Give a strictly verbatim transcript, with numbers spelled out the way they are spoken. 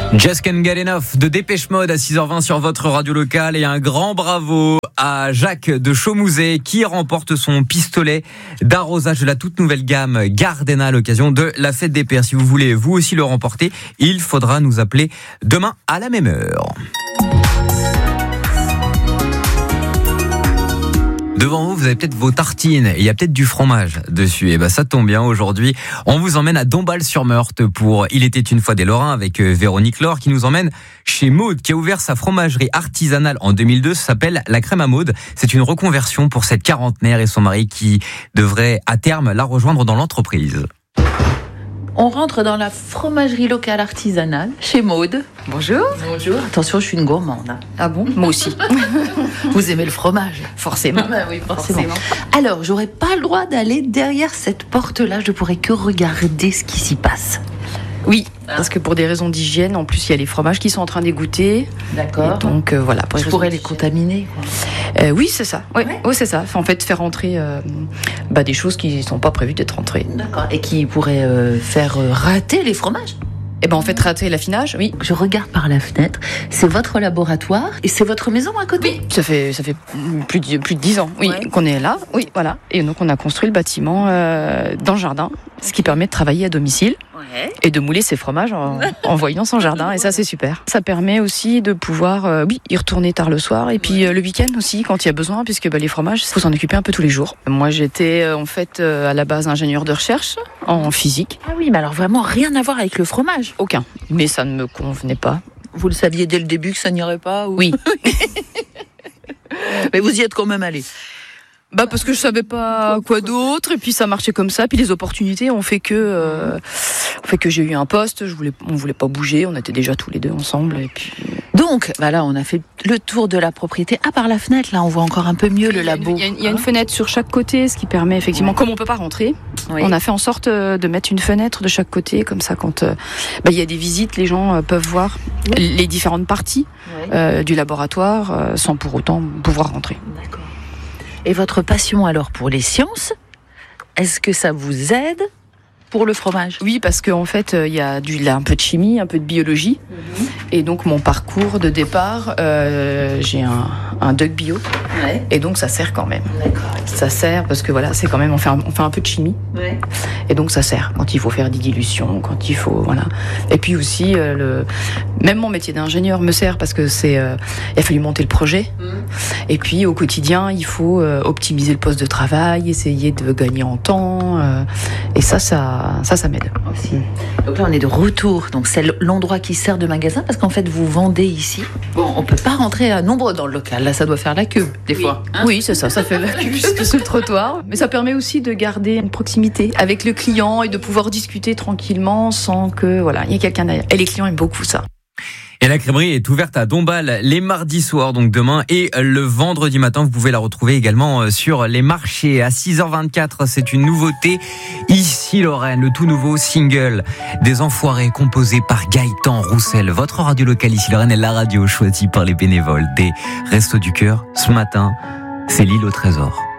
Just Can't Get Enough de Dépêche Mode à six heures vingt sur votre radio locale, et un grand bravo à Jacques de Chaumouzet qui remporte son pistolet d'arrosage de la toute nouvelle gamme Gardena à l'occasion de la fête des pères. Si vous voulez vous aussi le remporter, il faudra nous appeler demain à la même heure. Devant vous, vous avez peut-être vos tartines et il y a peut-être du fromage dessus. Et ben ça tombe bien, aujourd'hui, on vous emmène à Dombasle-sur-Meurthe pour Il était une fois des Lorrains avec Véronique Laure qui nous emmène chez Maude qui a ouvert sa fromagerie artisanale en deux mille deux. Ça s'appelle La Crème à Maude. C'est une reconversion pour cette quarantenaire et son mari qui devrait à terme la rejoindre dans l'entreprise. On rentre dans la fromagerie locale artisanale chez Maude. Bonjour. Bonjour. Attention, je suis une gourmande. Ah bon ? Moi aussi. Vous aimez le fromage ? Forcément. Bah oui, forcément. forcément. Alors, j'aurais pas le droit d'aller derrière cette porte-là. Je pourrais que regarder ce qui s'y passe. Oui, parce que pour des raisons d'hygiène, en plus il y a les fromages qui sont en train d'égoutter. D'accord. Et donc euh, voilà. Pour je pourrais les contaminer. Quoi. Euh, oui, c'est ça. Oui, ouais. ouais, c'est ça. En fait, faire entrer euh, bah, des choses qui ne sont pas prévues d'être entrées. D'accord. Et qui pourraient euh, faire euh, rater les fromages. Eh ben en fait, rater l'affinage, oui. Je regarde par la fenêtre. C'est votre laboratoire et c'est votre maison à côté. Oui. Ça fait ça fait plus de plus de dix ans, oui, ouais. qu'on est là. Oui, voilà. Et donc on a construit le bâtiment euh, dans le jardin, ce qui permet de travailler à domicile. Ouais. Et de mouler ses fromages en, en voyant son jardin, et ça c'est super. Ça permet aussi de pouvoir euh, oui, y retourner tard le soir, et puis euh, le week-end aussi quand il y a besoin, puisque bah, les fromages, il faut s'en occuper un peu tous les jours. Moi j'étais euh, en fait euh, à la base ingénieur de recherche en physique. Ah oui, mais alors vraiment rien à voir avec le fromage. Aucun, mais ça ne me convenait pas. Vous le saviez dès le début que ça n'irait pas ou... Oui. Mais vous y êtes quand même allé. Bah parce que je savais pas quoi d'autre, et puis ça marchait comme ça, puis les opportunités ont fait que euh, ont fait que j'ai eu un poste. Je voulais, on voulait pas bouger, on était déjà tous les deux ensemble, et puis. Donc, bah là, on a fait le tour de la propriété. À part la fenêtre, là, on voit encore un peu mieux le labo. Il y a une, il y a une fenêtre sur chaque côté, ce qui permet effectivement, ouais. comme on peut pas rentrer, oui. on a fait en sorte de mettre une fenêtre de chaque côté, comme ça, quand euh, bah, il y a des visites, les gens euh, peuvent voir oui. les différentes parties oui. euh, du laboratoire, euh, sans pour autant pouvoir rentrer. D'accord. Et votre passion alors pour les sciences, est-ce que ça vous aide pour le fromage ? Oui, parce qu'en fait, il euh, y a du, là, un peu de chimie, un peu de biologie. Mm-hmm. Et donc, mon parcours de départ, euh, j'ai un, un doc bio. Ouais. Et donc, ça sert quand même. D'accord. Ça sert parce que voilà, c'est quand même, on fait un, on fait un peu de chimie. Ouais. Et donc, ça sert quand il faut faire des dilutions, quand il faut, voilà. Et puis aussi, euh, le, même mon métier d'ingénieur me sert parce que c'est, euh, il a fallu monter le projet. Mm. Et puis, au quotidien, il faut euh, optimiser le poste de travail, essayer de gagner en temps. Euh, et ça, ça, Ça, ça m'aide aussi. Donc là, on est de retour. Donc c'est l'endroit qui sert de magasin parce qu'en fait, vous vendez ici. Bon, on peut pas rentrer à nombre dans le local. Là, ça doit faire la queue des oui. fois. Hein oui, c'est ça. Ça fait la queue jusque sur le trottoir. Mais ça permet aussi de garder une proximité avec le client et de pouvoir discuter tranquillement sans que voilà, il y ait quelqu'un derrière. Et les clients aiment beaucoup ça. Et la crèmerie est ouverte à Dombasle les mardis soirs, donc demain, et le vendredi matin. Vous pouvez la retrouver également sur les marchés. À six heures vingt-quatre, c'est une nouveauté. Ici Lorraine, le tout nouveau single des Enfoirés, composé par Gaëtan Roussel. Votre radio locale Ici Lorraine est la radio choisie par les bénévoles des Restos du Cœur. Ce matin, c'est l'île au trésor.